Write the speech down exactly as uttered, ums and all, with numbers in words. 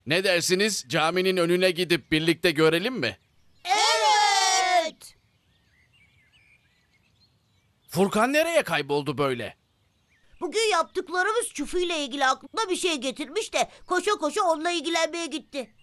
Ne dersiniz? Caminin önüne gidip birlikte görelim mi? Evet. Furkan nereye kayboldu böyle? Bugün yaptıklarımız Çufu ile ilgili aklına bir şey getirmiş de koşa koşa onunla ilgilenmeye gitti.